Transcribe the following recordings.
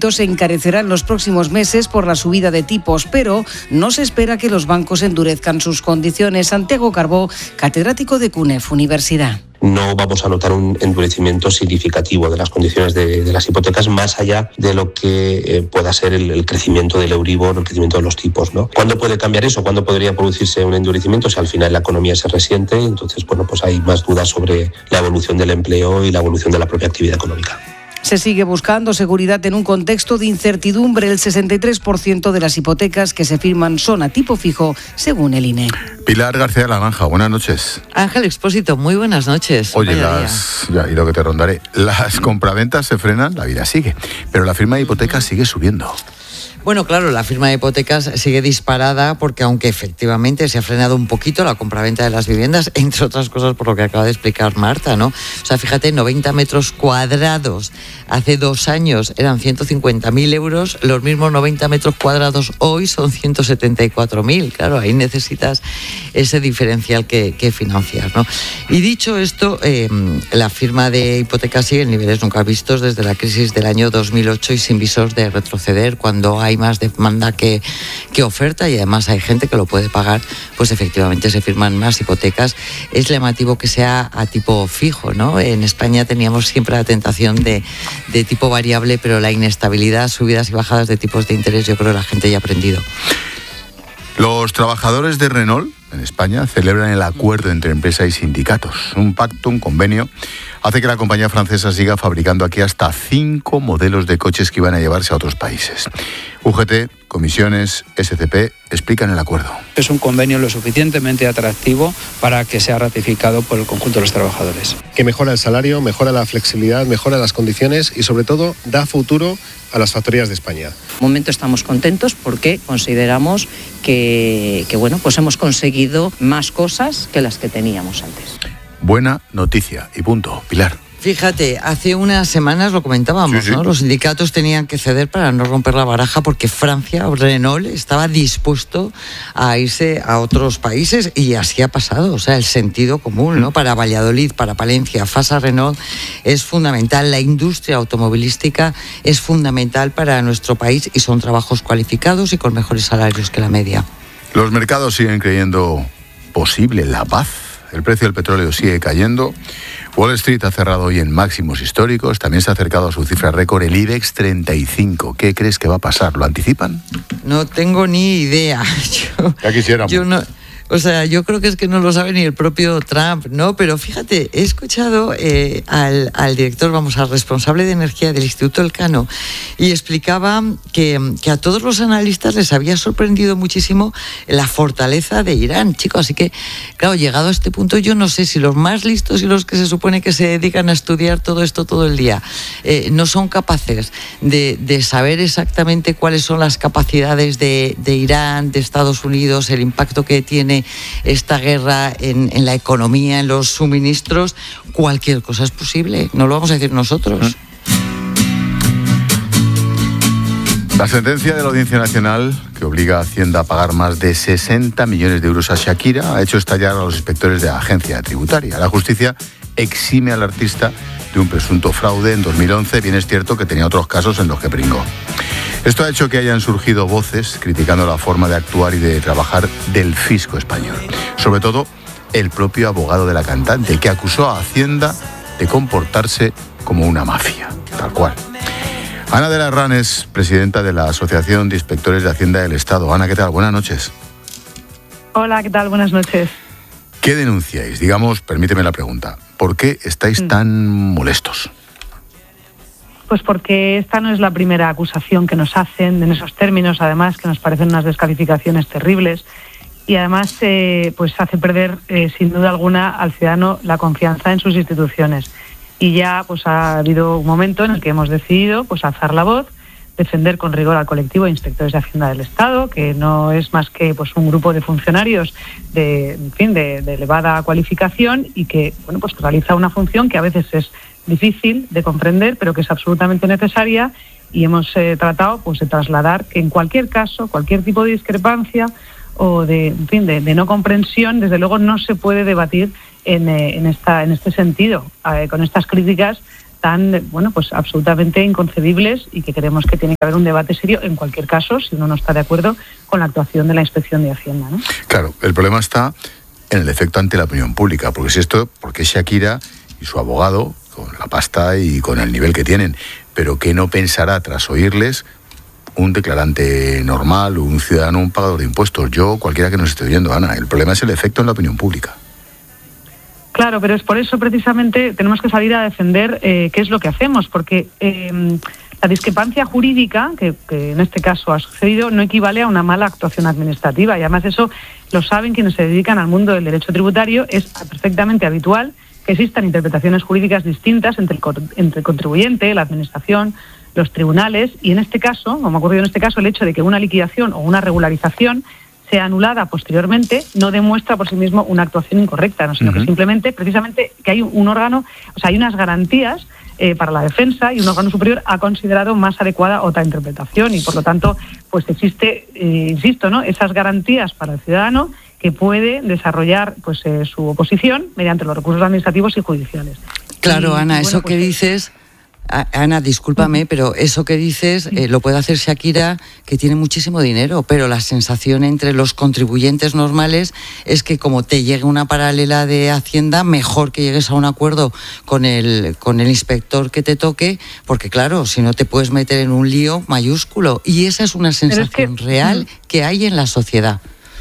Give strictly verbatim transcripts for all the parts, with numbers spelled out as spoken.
crédito se encarecerá en los próximos meses por la subida de tipos, pero no se espera que los bancos endurezcan sus condiciones. Santiago Carbó, catedrático de CUNEF Universidad. No vamos a notar un endurecimiento significativo de las condiciones de, de las hipotecas más allá de lo que eh, pueda ser el, el crecimiento del Euribor, el crecimiento de los tipos, ¿no? ¿Cuándo puede cambiar eso? ¿Cuándo podría producirse un endurecimiento? Si al final la economía se resiente, entonces bueno, pues hay más dudas sobre la evolución del empleo y la evolución de la propia actividad económica. Se sigue buscando seguridad en un contexto de incertidumbre. El sesenta y tres por ciento de las hipotecas que se firman son a tipo fijo, según el I N E. Pilar García Naranja, buenas noches. Ángel Expósito, muy buenas noches. Oye, las, ya, y lo que te rondaré, las compraventas se frenan, la vida sigue, pero la firma de hipotecas sigue subiendo. Bueno, claro, la firma de hipotecas sigue disparada porque aunque efectivamente se ha frenado un poquito la compraventa de las viviendas, entre otras cosas por lo que acaba de explicar Marta, ¿no? O sea, fíjate, noventa metros cuadrados hace dos años eran ciento cincuenta mil euros, los mismos noventa metros cuadrados hoy son ciento setenta y cuatro mil. Claro, ahí necesitas ese diferencial que, que financiar, ¿no? Y dicho esto, eh, la firma de hipotecas sigue en niveles nunca vistos desde la crisis del año dos mil ocho y sin visos de retroceder. Cuando hay más demanda que, que oferta y además hay gente que lo puede pagar, pues efectivamente se firman más hipotecas. Es llamativo que sea a tipo fijo, ¿no? En España teníamos siempre la tentación de, de tipo variable, pero la inestabilidad, subidas y bajadas de tipos de interés, yo creo que la gente ya ha aprendido. Los trabajadores de Renault en España celebran el acuerdo entre empresa y sindicatos. Un pacto, un convenio, hace que la compañía francesa siga fabricando aquí hasta cinco modelos de coches que iban a llevarse a otros países. U G T, comisiones, S C P explican el acuerdo. Es un convenio lo suficientemente atractivo para que sea ratificado por el conjunto de los trabajadores. Que mejora el salario, mejora la flexibilidad, mejora las condiciones y sobre todo da futuro a las factorías de España. De momento estamos contentos porque consideramos que, que bueno, pues hemos conseguido más cosas que las que teníamos antes. Buena noticia y punto. Pilar. Fíjate, hace unas semanas lo comentábamos, sí, sí. ¿no? Los sindicatos tenían que ceder para no romper la baraja porque Francia, Renault, estaba dispuesto a irse a otros países y así ha pasado. O sea, el sentido común, ¿no? Para Valladolid, para Palencia, Fasa Renault es fundamental. La industria automovilística es fundamental para nuestro país y son trabajos cualificados y con mejores salarios que la media. Los mercados siguen creyendo posible la paz. El precio del petróleo sigue cayendo. Wall Street ha cerrado hoy en máximos históricos. También se ha acercado a su cifra récord el IBEX treinta y cinco. ¿Qué crees que va a pasar? ¿Lo anticipan? No tengo ni idea. Yo, ya quisiéramos. Yo no... O sea, yo creo que es que no lo sabe ni el propio Trump, ¿no? Pero fíjate, he escuchado eh, al, al director, vamos, al responsable de energía del Instituto Elcano y explicaba que, que a todos los analistas les había sorprendido muchísimo la fortaleza de Irán, chicos. Así que, claro, llegado a este punto, yo no sé si los más listos y los que se supone que se dedican a estudiar todo esto todo el día eh, no son capaces de, de saber exactamente cuáles son las capacidades de, de Irán, de Estados Unidos, el impacto que tiene esta guerra en, en la economía, en los suministros. Cualquier cosa es posible, no lo vamos a decir nosotros. La sentencia de la Audiencia Nacional, que obliga a Hacienda a pagar más de sesenta millones de euros a Shakira, ha hecho estallar a los inspectores de la agencia tributaria. La justicia exime al artista de un presunto fraude en dos mil once. Bien es cierto que tenía otros casos en los que pringó. Esto ha hecho que hayan surgido voces criticando la forma de actuar y de trabajar del fisco español. Sobre todo, el propio abogado de la cantante, que acusó a Hacienda de comportarse como una mafia, tal cual. Ana de la Herrán es presidenta de la Asociación de Inspectores de Hacienda del Estado. Ana, ¿qué tal? Buenas noches. Hola, ¿qué tal? Buenas noches. ¿Qué denunciáis? Digamos, permíteme la pregunta, ¿por qué estáis mm. tan molestos? Pues porque esta no es la primera acusación que nos hacen en esos términos, además que nos parecen unas descalificaciones terribles y además eh, pues hace perder eh, sin duda alguna al ciudadano la confianza en sus instituciones. Y ya pues ha habido un momento en el que hemos decidido pues alzar la voz, defender con rigor al colectivo de inspectores de Hacienda del Estado, que no es más que pues un grupo de funcionarios de, en fin, de, de elevada cualificación y que bueno pues realiza una función que a veces es difícil de comprender, pero que es absolutamente necesaria, y hemos eh, tratado pues de trasladar que en cualquier caso, cualquier tipo de discrepancia o de, en fin, de, de no comprensión, desde luego no se puede debatir en, eh, en esta en este sentido, eh, con estas críticas están, bueno, pues absolutamente inconcebibles y que creemos que tiene que haber un debate serio en cualquier caso, si uno no está de acuerdo con la actuación de la Inspección de Hacienda, ¿no? Claro, el problema está en el efecto ante la opinión pública, porque si esto, porque Shakira y su abogado, con la pasta y con el nivel que tienen, pero ¿qué no pensará tras oírles un declarante normal o un ciudadano, un pagador de impuestos? Yo, cualquiera que nos esté oyendo, Ana, el problema es el efecto en la opinión pública. Claro, pero es por eso precisamente tenemos que salir a defender eh, qué es lo que hacemos, porque eh, la discrepancia jurídica, que, que en este caso ha sucedido, no equivale a una mala actuación administrativa, y además eso lo saben quienes se dedican al mundo del derecho tributario. Es perfectamente habitual que existan interpretaciones jurídicas distintas entre el, entre el contribuyente, la administración, los tribunales, y en este caso, como ha ocurrido en este caso, el hecho de que una liquidación o una regularización sea anulada posteriormente no demuestra por sí mismo una actuación incorrecta, ¿no? Sino uh-huh. que simplemente, precisamente, que hay un órgano, o sea, hay unas garantías eh, para la defensa y un órgano superior ha considerado más adecuada otra interpretación y, por lo tanto, pues existe, eh, insisto, ¿no?, esas garantías para el ciudadano que puede desarrollar pues eh, su oposición mediante los recursos administrativos y judiciales. Claro, y, Ana, y bueno, eso pues, que dices... Ana, discúlpame, pero eso que dices eh, lo puede hacer Shakira, que tiene muchísimo dinero, pero la sensación entre los contribuyentes normales es que como te llegue una paralela de Hacienda, mejor que llegues a un acuerdo con el, con el inspector que te toque, porque claro, si no te puedes meter en un lío mayúsculo. Y esa es una sensación es que, real que hay en la sociedad.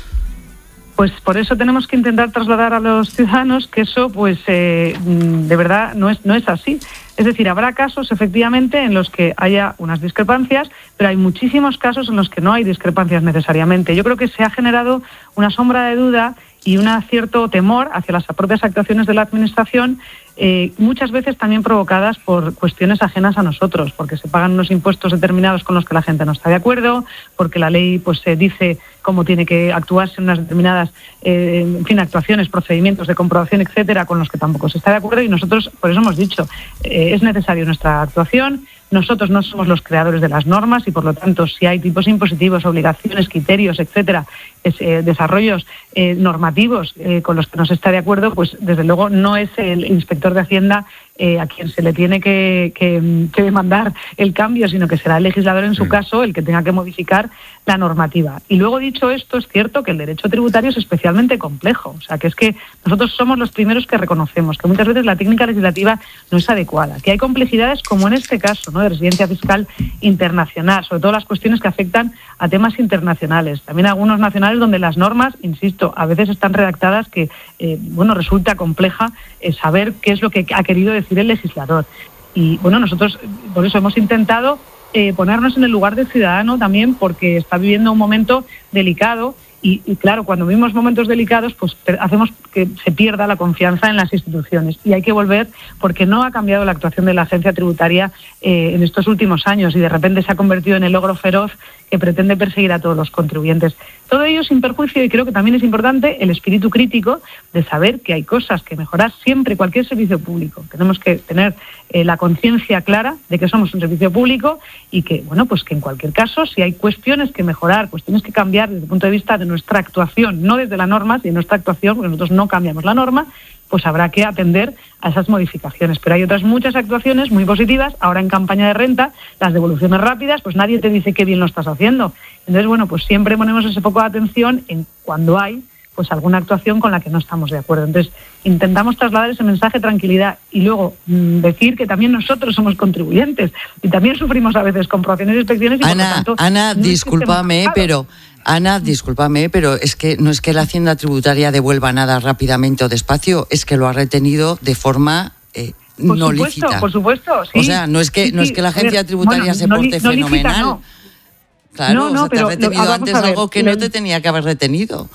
Pues por eso tenemos que intentar trasladar a los ciudadanos que eso, pues, eh, de verdad no es no es así. Es decir, habrá casos, efectivamente, en los que haya unas discrepancias, pero hay muchísimos casos en los que no hay discrepancias necesariamente. Yo creo que se ha generado una sombra de duda y un cierto temor hacia las propias actuaciones de la Administración, eh, muchas veces también provocadas por cuestiones ajenas a nosotros, porque se pagan unos impuestos determinados con los que la gente no está de acuerdo, porque la ley pues se dice cómo tiene que actuarse en unas determinadas eh, en fin, actuaciones, procedimientos de comprobación, etcétera, con los que tampoco se está de acuerdo, y nosotros por eso hemos dicho, eh, es necesaria nuestra actuación. Nosotros no somos los creadores de las normas y, por lo tanto, si hay tipos impositivos, obligaciones, criterios, etcétera, es, eh, desarrollos eh, normativos eh, con los que no se está de acuerdo, pues desde luego no es el inspector de Hacienda eh, a quien se le tiene que, que, que demandar el cambio, sino que será el legislador en su caso el que tenga que modificar la normativa. Y luego, dicho esto, es cierto que el derecho tributario es especialmente complejo. O sea, que es que nosotros somos los primeros que reconocemos que muchas veces la técnica legislativa no es adecuada, que hay complejidades como en este caso, ¿no?, de residencia fiscal internacional, sobre todo las cuestiones que afectan a temas internacionales. También algunos nacionales donde las normas, insisto, a veces están redactadas que, eh, bueno, resulta compleja eh, saber qué es lo que ha querido decir el legislador. Y, bueno, nosotros por eso hemos intentado Eh, ponernos en el lugar del ciudadano también, porque está viviendo un momento delicado y, y claro, cuando vivimos momentos delicados pues hacemos que se pierda la confianza en las instituciones y hay que volver, porque no ha cambiado la actuación de la agencia tributaria eh, en estos últimos años y de repente se ha convertido en el ogro feroz que pretende perseguir a todos los contribuyentes. Todo ello sin perjuicio, y creo que también es importante el espíritu crítico de saber que hay cosas que mejorar siempre, cualquier servicio público. Tenemos que tener eh, la conciencia clara de que somos un servicio público y que, bueno, pues que en cualquier caso, si hay cuestiones que mejorar, cuestiones que cambiar desde el punto de vista de nuestra actuación, no desde la norma, sino de nuestra actuación, porque nosotros no cambiamos la norma, pues habrá que atender a esas modificaciones. Pero hay otras muchas actuaciones muy positivas. Ahora en campaña de renta, las devoluciones rápidas, pues nadie te dice qué bien lo estás haciendo. Entonces, bueno, pues siempre ponemos ese foco de atención en cuando hay pues alguna actuación con la que no estamos de acuerdo. Entonces, intentamos trasladar ese mensaje de tranquilidad y luego mmm, decir que también nosotros somos contribuyentes y también sufrimos a veces comprobaciones y inspecciones. Y Ana, por lo tanto, Ana, no discúlpame, pero... Ana, discúlpame, pero es que no es que la Hacienda Tributaria devuelva nada rápidamente o despacio, es que lo ha retenido de forma eh, por no supuesto, lícita. Por supuesto, sí. O sea, no es que, sí, no es sí, que la Agencia ver, Tributaria bueno, se no, porte no fenomenal. lícita, no. Claro, no, no, o sea, te pero, ha retenido lo, antes ver, algo que le, no te tenía que haber retenido.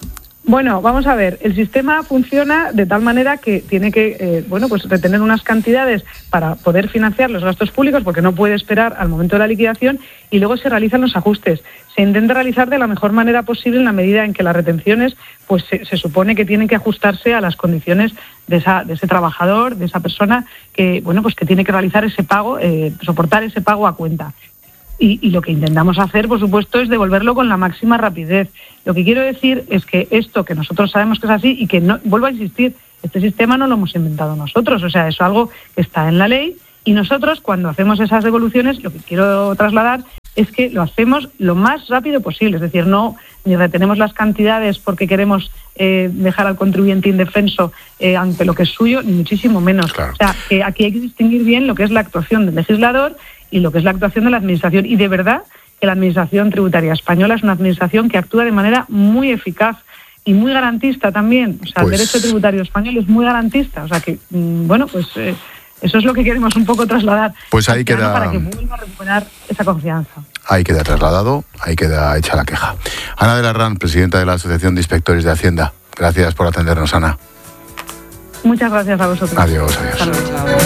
Bueno, vamos a ver, el sistema funciona de tal manera que tiene que, eh, bueno, pues retener unas cantidades para poder financiar los gastos públicos, porque no puede esperar al momento de la liquidación, y luego se realizan los ajustes. Se intenta realizar de la mejor manera posible en la medida en que las retenciones, pues se, se supone que tienen que ajustarse a las condiciones de esa, de ese trabajador, de esa persona que, bueno, pues que tiene que realizar ese pago, eh, soportar ese pago a cuenta. Y, y lo que intentamos hacer, por supuesto, es devolverlo con la máxima rapidez. Lo que quiero decir es que esto, que nosotros sabemos que es así y que, no, vuelvo a insistir, este sistema no lo hemos inventado nosotros. O sea, es algo que está en la ley Y nosotros, cuando hacemos esas devoluciones, lo que quiero trasladar es que lo hacemos lo más rápido posible, es decir, no ni retenemos las cantidades porque queremos eh, dejar al contribuyente indefenso eh, ante lo que es suyo, ni muchísimo menos. Claro. O sea, que aquí hay que distinguir bien lo que es la actuación del legislador y lo que es la actuación de la Administración. Y de verdad que la Administración Tributaria Española es una Administración que actúa de manera muy eficaz y muy garantista también. O sea, pues... el derecho tributario español es muy garantista. O sea que, bueno, pues... Eh, Eso es lo que queremos un poco trasladar. Pues ahí queda... Para que vuelva a recuperar esa confianza. Ahí queda trasladado, ahí queda hecha la queja. Ana de la Rán, presidenta de la Asociación de Inspectores de Hacienda. Gracias por atendernos, Ana. Muchas gracias a vosotros. Adiós, adiós. Saludos.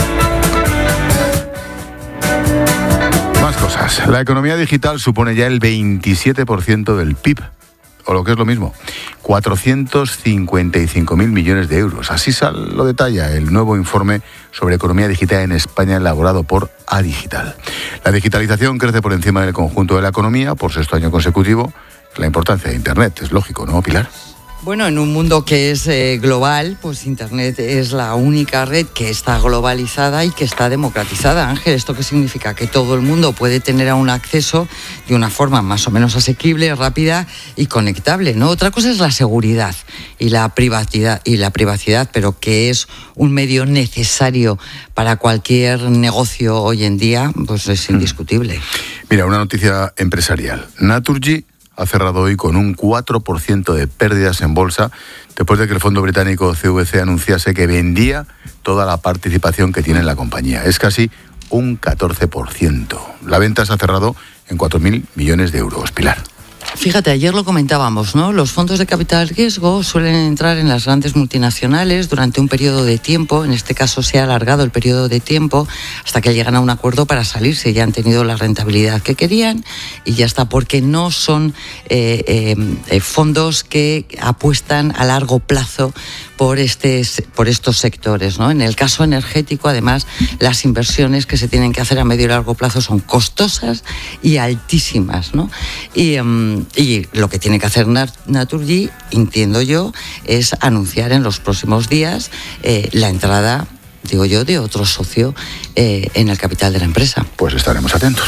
Más cosas. La economía digital supone ya el veintisiete por ciento del P I B. O lo que es lo mismo, cuatrocientos cincuenta y cinco mil millones de euros. Así sal, lo detalla el nuevo informe sobre economía digital en España elaborado por Adigital. La digitalización crece por encima del conjunto de la economía por sexto año consecutivo. La importancia de Internet, es lógico, ¿no, Pilar? Bueno, en un mundo que es eh, global, pues Internet es la única red que está globalizada y que está democratizada. Ángel, ¿esto qué significa? Que todo el mundo puede tener a un acceso de una forma más o menos asequible, rápida y conectable, ¿no? Otra cosa es la seguridad y la privacidad, y la privacidad, pero que es un medio necesario para cualquier negocio hoy en día, pues es indiscutible. Mira, una noticia empresarial. Naturgy ha cerrado hoy con un cuatro por ciento de pérdidas en bolsa después de que el fondo británico C V C anunciase que vendía toda la participación que tiene en la compañía. Es casi un catorce por ciento. La venta se ha cerrado en cuatro mil millones de euros. Pilar. Fíjate, ayer lo comentábamos, ¿no? Los fondos de capital riesgo suelen entrar en las grandes multinacionales durante un periodo de tiempo. En este caso se ha alargado el periodo de tiempo hasta que llegan a un acuerdo para salirse. Ya han tenido la rentabilidad que querían y ya está, porque no son eh, eh, fondos que apuestan a largo plazo por, este, por estos sectores, ¿no? En el caso energético, además, las inversiones que se tienen que hacer a medio y largo plazo son costosas y altísimas, ¿no? Y, um, y lo que tiene que hacer Naturgy, entiendo yo, es anunciar en los próximos días eh, la entrada, digo yo, de otro socio eh, en el capital de la empresa. Pues estaremos atentos.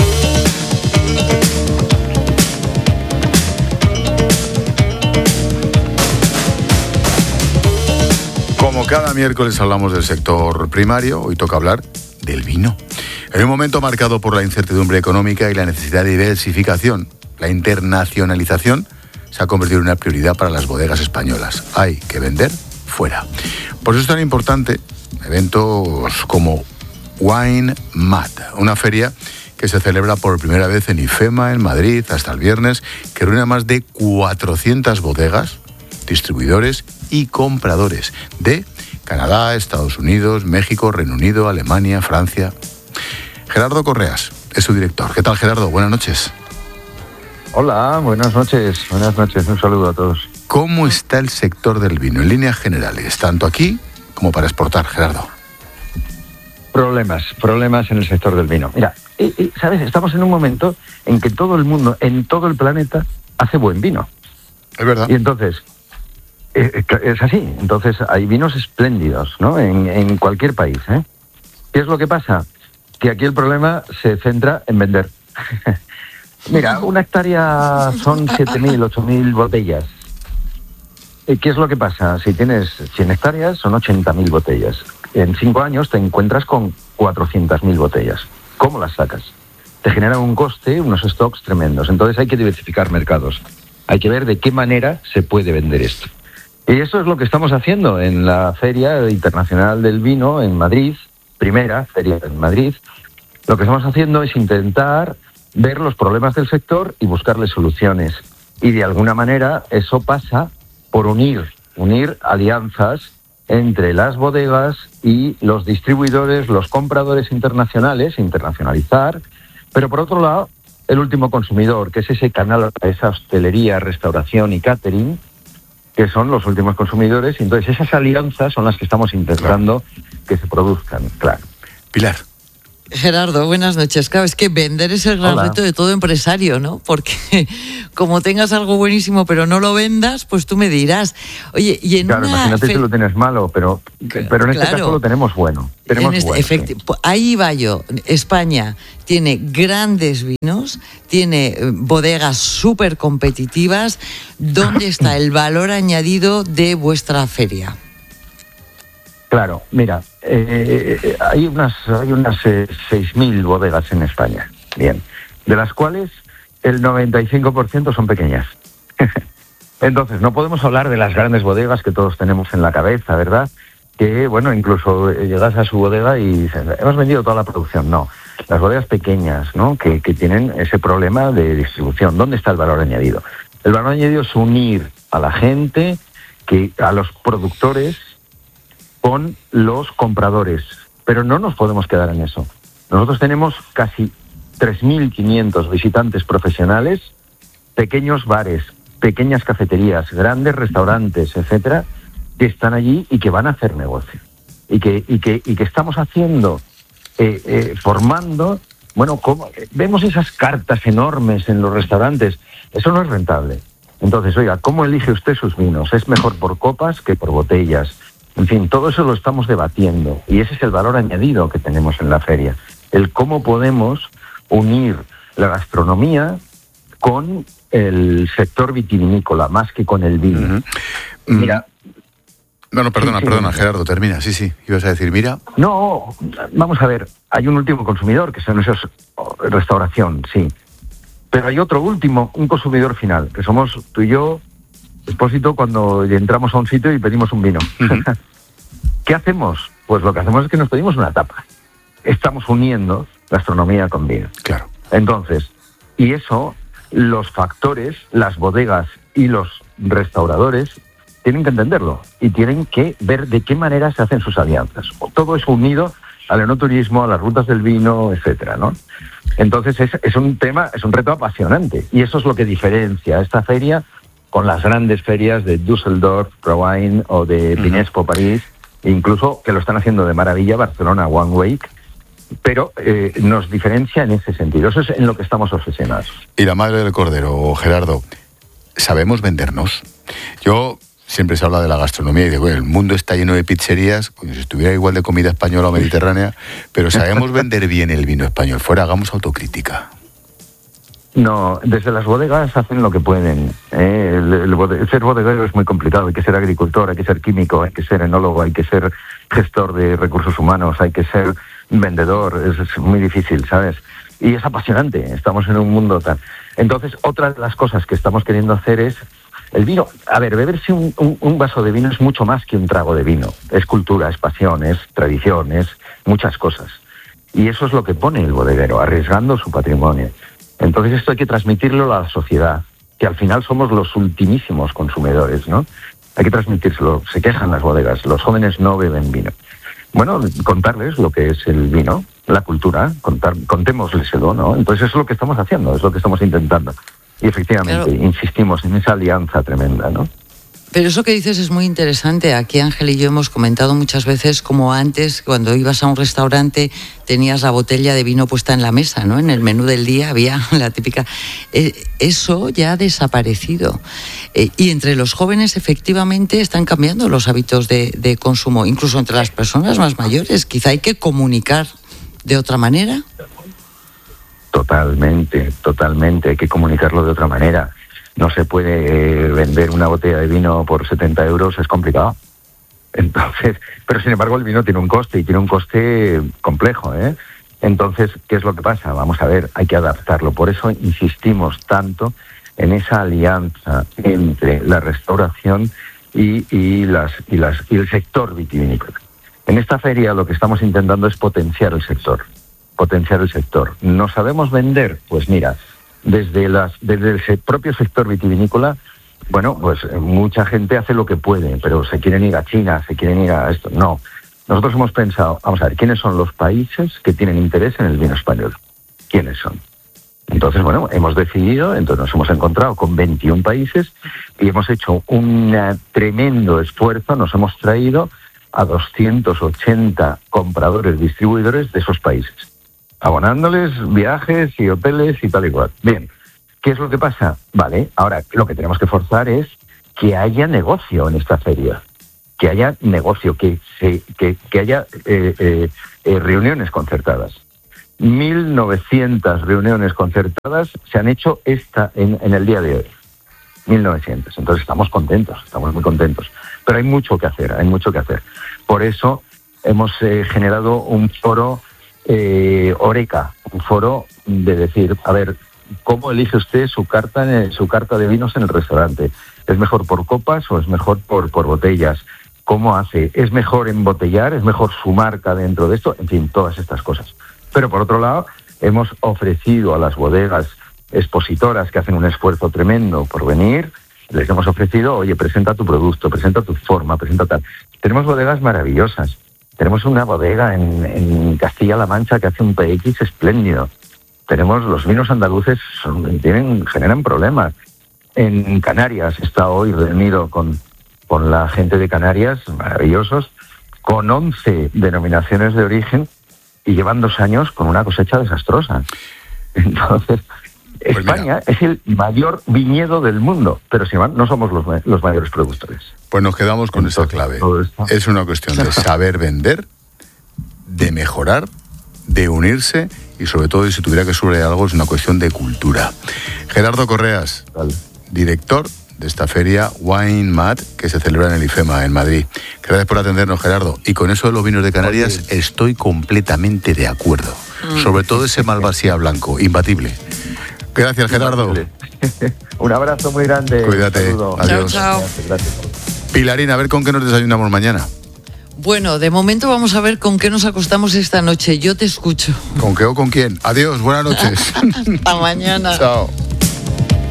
Como cada miércoles hablamos del sector primario, hoy toca hablar del vino. En un momento marcado por la incertidumbre económica y la necesidad de diversificación, la internacionalización se ha convertido en una prioridad para las bodegas españolas. Hay que vender fuera. Por eso es tan importante eventos como Wine Mad, una feria que se celebra por primera vez en IFEMA, en Madrid, hasta el viernes, que reúne a más de cuatrocientas bodegas, distribuidores y compradores de Canadá, Estados Unidos, México, Reino Unido, Alemania, Francia. Gerardo Correas es su director. ¿Qué tal, Gerardo? Buenas noches. Hola, buenas noches. Buenas noches. Un saludo a todos. ¿Cómo está el sector del vino en líneas generales, tanto aquí como para exportar, Gerardo? Problemas, problemas en el sector del vino. Mira, eh, eh, ¿sabes? Estamos en un momento en que todo el mundo, en todo el planeta, hace buen vino. Es verdad. Y entonces... Es así, entonces hay vinos espléndidos, ¿no? En, en cualquier país, ¿eh? ¿Qué es lo que pasa? Que aquí el problema se centra en vender. Mira, una hectárea son siete mil, ocho mil botellas. ¿Qué es lo que pasa? Si tienes cien hectáreas, son ochenta mil botellas. En cinco años te encuentras con cuatrocientas mil botellas. ¿Cómo las sacas? Te generan un coste, unos stocks tremendos. Entonces hay que diversificar mercados. Hay que ver de qué manera se puede vender esto. Y eso es lo que estamos haciendo en la Feria Internacional del Vino en Madrid, primera feria en Madrid. Lo que estamos haciendo es intentar ver los problemas del sector y buscarle soluciones. Y de alguna manera eso pasa por unir, unir alianzas entre las bodegas y los distribuidores, los compradores internacionales, internacionalizar, pero por otro lado, el último consumidor, que es ese canal, esa hostelería, restauración y catering, que son los últimos consumidores, y entonces esas alianzas son las que estamos intentando claro. que se produzcan, claro. Pilar. Gerardo, buenas noches. Claro, es que vender es el gran Hola. reto de todo empresario, ¿no? Porque como tengas algo buenísimo pero no lo vendas, pues tú me dirás. Oye, y en Claro, una imagínate fe- si lo tienes malo, pero, pero en este Claro. caso lo tenemos bueno. Tenemos En este- bueno, efecti- sí. pues ahí va yo. España tiene grandes vinos, tiene eh, bodegas súper competitivas. ¿Dónde está el valor añadido de vuestra feria? Claro, mira, eh, eh, hay unas hay unas eh, seis mil bodegas en España, bien, de las cuales el noventa y cinco por ciento son pequeñas. Entonces, no podemos hablar de las grandes bodegas que todos tenemos en la cabeza, ¿verdad? Que, bueno, incluso eh, llegas a su bodega y dices, hemos vendido toda la producción. No, las bodegas pequeñas, ¿no? Que, que tienen ese problema de distribución. ¿Dónde está el valor añadido? El valor añadido es unir a la gente, que a los productores, con los compradores, pero no nos podemos quedar en eso. Nosotros tenemos casi tres mil quinientos visitantes profesionales, pequeños bares, pequeñas cafeterías, grandes restaurantes, etcétera, que están allí y que van a hacer negocio. Y que, y que, y que estamos haciendo, eh, eh, formando, bueno, ¿cómo? Vemos esas cartas enormes en los restaurantes, eso no es rentable. Entonces, oiga, ¿cómo elige usted sus vinos? ¿Es mejor por copas que por botellas? En fin, todo eso lo estamos debatiendo y ese es el valor añadido que tenemos en la feria. El cómo podemos unir la gastronomía con el sector vitivinícola, más que con el vino. Uh-huh. Mira... No, no, perdona, Sí, sí, perdona, sí. Gerardo, termina. Sí, sí, ibas a decir, mira... No, vamos a ver, hay un último consumidor, que son esos, oh, restauración, sí. Pero hay otro último, un consumidor final, que somos tú y yo, Expósito, cuando entramos a un sitio y pedimos un vino. Uh-huh. ¿Qué hacemos? Pues lo que hacemos es que nos pedimos una tapa. Estamos uniendo gastronomía con vino. Claro. Entonces, y eso, los factores, las bodegas y los restauradores tienen que entenderlo y tienen que ver de qué manera se hacen sus alianzas. Todo eso unido al enoturismo, a las rutas del vino, etcétera, ¿no? Entonces es, es un tema, es un reto apasionante y eso es lo que diferencia esta feria con las grandes ferias de Düsseldorf, Provine o de Pinespo, París, incluso que lo están haciendo de maravilla Barcelona, One Week, pero eh, nos diferencia en ese sentido. Eso es en lo que estamos obsesionados. Y la madre del cordero, Gerardo, ¿sabemos vendernos? Yo... Siempre se habla de la gastronomía y de, bueno, el mundo está lleno de pizzerías, como si estuviera igual de comida española o mediterránea, pero sabemos vender bien el vino español. Fuera, hagamos autocrítica. No, desde las bodegas hacen lo que pueden. ¿eh? El, el bode- ser bodeguero es muy complicado. Hay que ser agricultor, hay que ser químico, hay que ser enólogo, hay que ser gestor de recursos humanos, hay que ser vendedor. Es, es muy difícil, ¿sabes? Y es apasionante. Estamos en un mundo tan... Entonces, otra de las cosas que estamos queriendo hacer es el vino. A ver, beberse un, un, un vaso de vino es mucho más que un trago de vino. Es cultura, es pasión, es tradición, es muchas cosas. Y eso es lo que pone el bodeguero, arriesgando su patrimonio. Entonces esto hay que transmitirlo a la sociedad, que al final somos los ultimísimos consumidores, ¿no? Hay que transmitírselo. Se quejan las bodegas, los jóvenes no beben vino. Bueno, contarles lo que es el vino, la cultura, contar, contémosleselo, ¿no? Entonces eso es lo que estamos haciendo, es lo que estamos intentando. Y efectivamente, Claro. insistimos en esa alianza tremenda, ¿no? Pero eso que dices es muy interesante. Aquí Ángel y yo hemos comentado muchas veces como antes, cuando ibas a un restaurante, tenías la botella de vino puesta en la mesa, ¿no? En el menú del día había la típica... Eh, eso ya ha desaparecido. Eh, y entre los jóvenes, efectivamente, están cambiando los hábitos de, de consumo. Incluso entre las personas más mayores. Quizá hay que comunicar de otra manera. Totalmente, totalmente. Hay que comunicarlo de otra manera. No se puede eh, vender una botella de vino por setenta euros, es complicado. Entonces, pero sin embargo el vino tiene un coste y tiene un coste complejo, ¿eh? Entonces, ¿qué es lo que pasa? Vamos a ver, hay que adaptarlo. Por eso insistimos tanto en esa alianza entre la restauración y, y, las, y, las, y el sector vitivinícola. En esta feria lo que estamos intentando es potenciar el sector. Potenciar el sector. ¿No sabemos vender? Pues mira, desde, las, desde el propio sector vitivinícola, bueno, pues mucha gente hace lo que puede, pero se quieren ir a China, se quieren ir a esto. No, nosotros hemos pensado, vamos a ver, ¿quiénes son los países que tienen interés en el vino español? ¿Quiénes son? Entonces, bueno, hemos decidido, entonces nos hemos encontrado con veintiún países y hemos hecho un tremendo esfuerzo, nos hemos traído a doscientos ochenta compradores, distribuidores de esos países. abonándoles viajes y hoteles y tal y cual. Bien, ¿qué es lo que pasa? Vale, ahora lo que tenemos que forzar es que haya negocio en esta feria, que haya negocio, que se, que, que haya eh, eh, eh, reuniones concertadas. mil novecientas reuniones concertadas se han hecho esta en, en el día de hoy. mil novecientas. Entonces estamos contentos, estamos muy contentos. Pero hay mucho que hacer, hay mucho que hacer. Por eso hemos eh, generado un foro eh, Oreca, un foro de decir, a ver, ¿cómo elige usted su carta, en, su carta de vinos en el restaurante? ¿Es mejor por copas o es mejor por, por botellas? ¿Cómo hace? ¿Es mejor embotellar? ¿Es mejor su marca dentro de esto? En fin, todas estas cosas. Pero por otro lado, hemos ofrecido a las bodegas expositoras que hacen un esfuerzo tremendo por venir, les hemos ofrecido, oye, presenta tu producto, presenta tu forma, presenta tal. Tenemos bodegas maravillosas. Tenemos una bodega en, en Castilla-La Mancha que hace un P X espléndido. Tenemos los vinos andaluces, son, tienen, generan problemas. En Canarias está hoy reunido con, con la gente de Canarias, maravillosos, con once denominaciones de origen y llevan dos años con una cosecha desastrosa. Entonces, pues España mira, es el mayor viñedo del mundo, pero si no somos los, los mayores productores. Pues nos quedamos con Entonces, esa clave. Es una cuestión de saber vender, de mejorar, de unirse y sobre todo, y si tuviera que subrayar algo, es una cuestión de cultura. Gerardo Correas, vale. Director de esta feria Wine Mad que se celebra en el IFEMA en Madrid. Gracias por atendernos, Gerardo. Y con eso de los vinos de Canarias okay. estoy completamente de acuerdo. Mm. Sobre todo ese Malvasía blanco, imbatible. Gracias, Gerardo. Un abrazo muy grande. Cuídate. Chao, Adiós. chao. Gracias, gracias. Pilarina, a ver con qué nos desayunamos mañana. Bueno, de momento vamos a ver con qué nos acostamos esta noche. Yo te escucho. ¿Con qué o con quién? Adiós, buenas noches. Hasta mañana. Chao.